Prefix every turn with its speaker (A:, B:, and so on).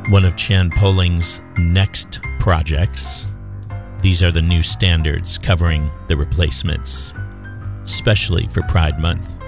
A: one of Chan Poling's next projects. These are the new standards covering The Replacements, especially for Pride Month.